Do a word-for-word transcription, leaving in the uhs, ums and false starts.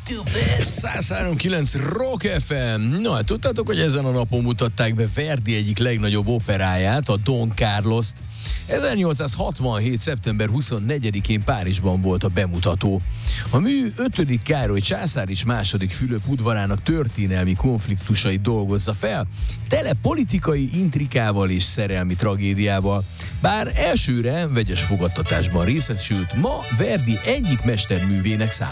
száz három kilenc Rock ef em. No, hát tudtátok, hogy ezen a napon mutatták be Verdi egyik legnagyobb operáját, a Don Carlost. ezernyolcszázhatvanhét. szeptember huszonnegyedikén Párizsban volt a bemutató. A mű ötödik Károly császár és második Fülöp udvarának történelmi konfliktusait dolgozza fel, tele politikai intrikával és szerelmi tragédiával. Bár elsőre vegyes fogadtatásban részesült, ma Verdi egyik mesterművének számít.